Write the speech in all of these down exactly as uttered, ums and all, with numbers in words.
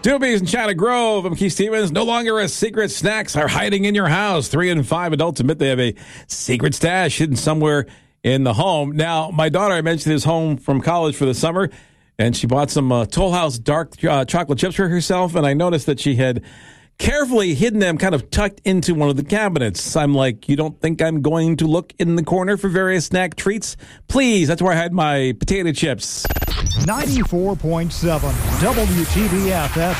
Doobies in China Grove. I'm Keith Stevens. No longer a secret. Snacks are hiding in your house. Three in five adults admit they have a secret stash hidden somewhere in the home. Now, my daughter, I mentioned, is home from college for the summer, and she bought some uh, Toll House dark uh, chocolate chips for herself, and I noticed that she had carefully hidden them, kind of tucked into one of the cabinets. I'm like, you don't think I'm going to look in the corner for various snack treats? Please, that's where I had my potato chips. ninety-four point seven W T B F F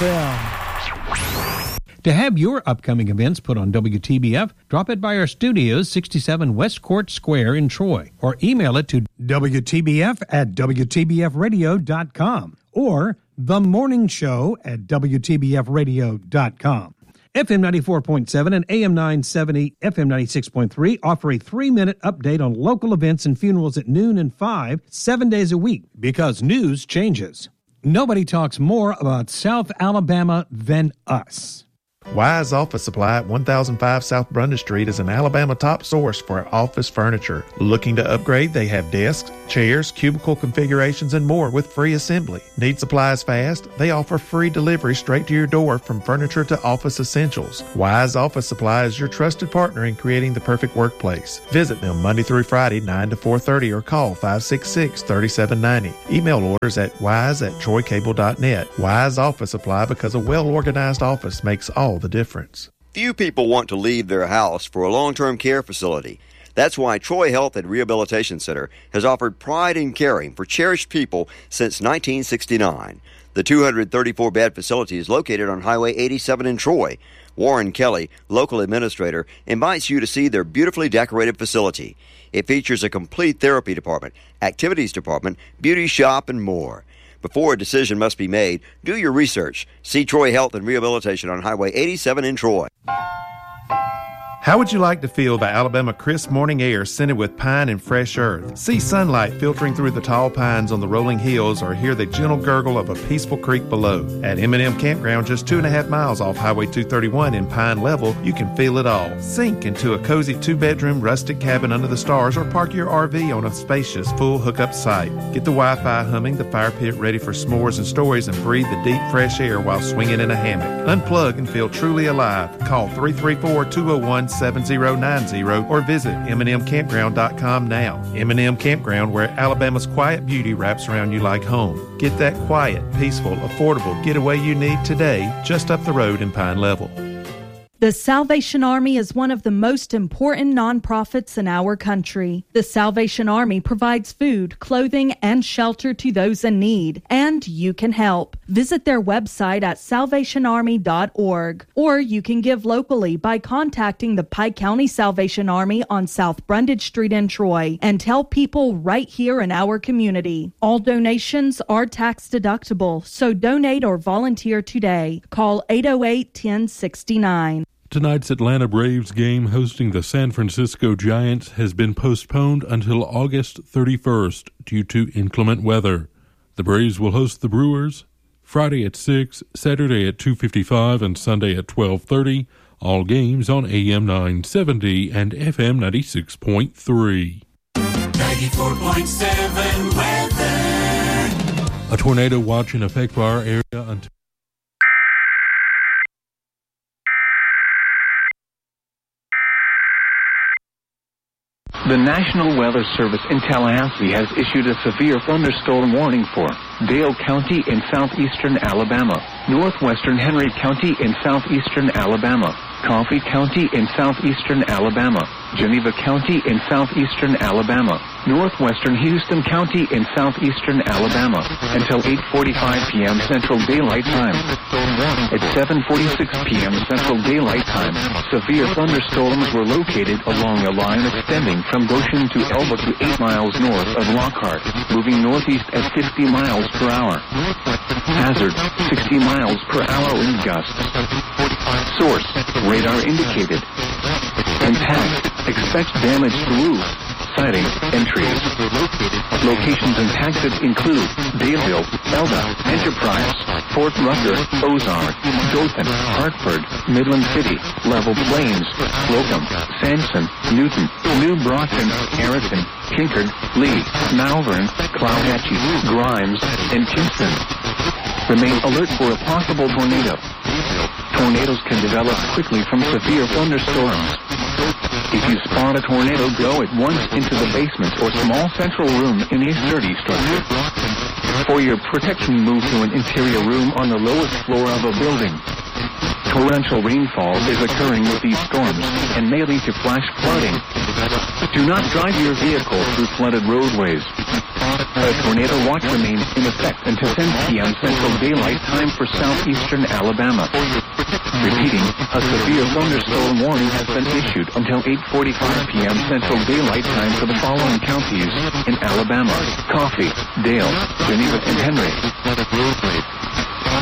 M. To have your upcoming events put on W T B F, drop it by our studios, sixty-seven West Court Square in Troy, or email it to W T B F at W T B F radio dot com or The Morning Show at W T B F radio dot com. F M ninety-four point seven and A M nine seventy, F M ninety-six point three offer a three-minute update on local events and funerals at noon and five, seven days a week, because news changes. Nobody talks more about South Alabama than us. Wise Office Supply at one thousand five South Brunda Street is an Alabama top source for office furniture. Looking to upgrade? They have desks, chairs, cubicle configurations, and more with free assembly. Need supplies fast? They offer free delivery straight to your door from furniture to office essentials. Wise Office Supply is your trusted partner in creating the perfect workplace. Visit them Monday through Friday, nine to four thirty, or call five six six, three seven nine zero. Email orders at wise at troy cable dot net. Wise Office Supply, because a well-organized office makes all the difference. Few people want to leave their house for a long-term care facility. That's why Troy Health and Rehabilitation Center has offered pride in caring for cherished people since nineteen sixty-nine. The two hundred thirty-four bed facility is located on Highway eighty-seven in Troy. Warren Kelly, local administrator, invites you to see their beautifully decorated facility. It features a complete therapy department, activities department, beauty shop, and more. Before a decision must be made, do your research. See Troy Health and Rehabilitation on Highway eighty-seven in Troy. How would you like to feel the Alabama crisp morning air scented with pine and fresh earth? See sunlight filtering through the tall pines on the rolling hills, or hear the gentle gurgle of a peaceful creek below. At M and M Campground, just two and a half miles off Highway two thirty-one in Pine Level, you can feel it all. Sink into a cozy two-bedroom rustic cabin under the stars, or park your R V on a spacious full hookup site. Get the Wi-Fi humming, the fire pit ready for s'mores and stories, and breathe the deep fresh air while swinging in a hammock. Unplug and feel truly alive. Call three three four, two oh one, seven oh nine oh or visit M and M campground dot com now. M and M Campground, where Alabama's quiet beauty wraps around you like home. Get that quiet, peaceful, affordable getaway you need today, just up the road in Pine Level. The Salvation Army is one of the most important nonprofits in our country. The Salvation Army provides food, clothing, and shelter to those in need, and you can help. Visit their website at salvation army dot org, or you can give locally by contacting the Pike County Salvation Army on South Brundage Street in Troy, and tell people right here in our community. All donations are tax deductible, so donate or volunteer today. Call eight oh eight, one oh six nine. Tonight's Atlanta Braves game hosting the San Francisco Giants has been postponed until August thirty-first due to inclement weather. The Braves will host the Brewers Friday at six, Saturday at two fifty-five, and Sunday at twelve thirty. All games on A M nine seventy and F M ninety-six point three. ninety-four point seven weather. A tornado watch in effect for our area until The National Weather Service in Tallahassee has issued a severe thunderstorm warning for Dale County in southeastern Alabama, northwestern Henry County in southeastern Alabama, Coffee County in southeastern Alabama, Geneva County in southeastern Alabama, northwestern Houston County in southeastern Alabama, until eight forty-five p.m. Central Daylight Time. At seven forty-six p.m. Central Daylight Time, severe thunderstorms were located along a line extending from Goshen to Elba to eight miles north of Lockhart, moving northeast at fifty miles per hour. Hazard, sixty miles per hour wind gusts. Source, radar indicated. Impact, expect damage to roof, siding, and trees. Locations impacted include Daleville, Elba, Enterprise, Fort Rucker, Ozark, Dothan, Hartford, Midland City, Level Plains, Slocum, Sanson, Newton, New Broughton, Harrison, Kinkard, Lee, Malvern, Clownhatchee, Grimes, and Kingston. Remain alert for a possible tornado. Tornadoes can develop quickly from severe thunderstorms. If you spot a tornado, go at once into the basement or small central room in a sturdy structure. For your protection, move to an interior room on the lowest floor of a building. Torrential rainfall is occurring with these storms and may lead to flash flooding. Do not drive your vehicle through flooded roadways. A tornado watch remains in effect until ten p.m. Central Daylight Time for southeastern Alabama. Repeating, a severe thunderstorm warning has been issued until eight forty-five p.m. Central Daylight Time for the following counties in Alabama: Coffee, Dale, Geneva, and Henry.